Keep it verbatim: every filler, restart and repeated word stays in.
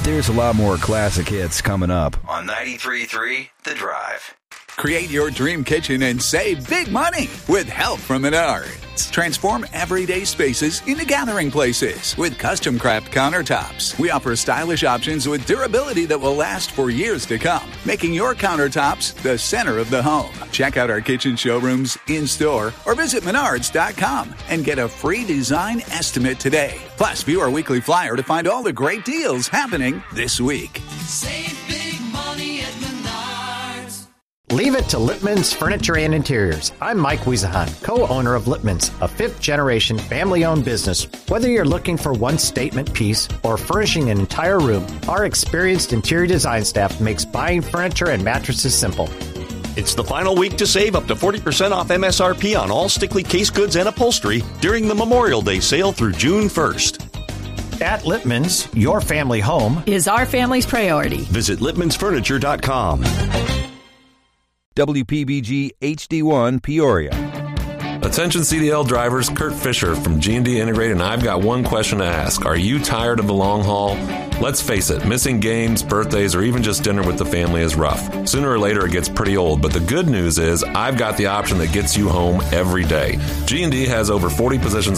There's a lot more classic hits coming up on ninety-three point three The Drive. Create your dream kitchen and save big money with help from Menards. Transform everyday spaces into gathering places with custom craft countertops. We offer stylish options with durability that will last for years to come, making your countertops the center of the home. Check out our kitchen showrooms in-store or visit menards dot com and get a free design estimate today. Plus, view our weekly flyer to find all the great deals happening this week. Save big money at Menards. Leave it to Lippman's Furniture and Interiors. I'm Mike Wiesahan, co-owner of Lippman's, a fifth-generation family-owned business. Whether you're looking for one statement piece or furnishing an entire room, our experienced interior design staff makes buying furniture and mattresses simple. It's the final week to save up to forty percent off M S R P on all Stickley case goods and upholstery during the Memorial Day sale through June first. At Lippman's, your family home is our family's priority. Visit lippmans furniture dot com. W P B G H D one Peoria. Attention C D L drivers, Kurt Fisher from G and D Integrated, and I've got one question to ask. Are you tired of the long haul? Let's face it, missing games, birthdays, or even just dinner with the family is rough. Sooner or later, it gets pretty old, but the good news is I've got the option that gets you home every day. G and D has over forty positions